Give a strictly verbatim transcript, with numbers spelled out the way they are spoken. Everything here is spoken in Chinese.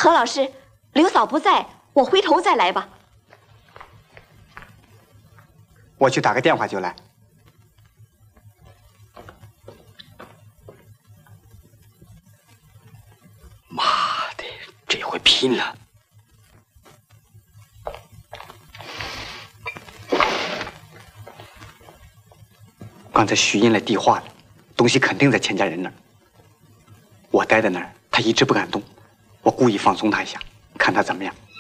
何老师，刘嫂不在，我回头再来吧。 我去打个电话就来。 妈的，这回拼了！ 刚才徐印来递话了，东西肯定在钱家人那儿。我待在那儿，他一直不敢动，我故意放松他一下，看他怎么样。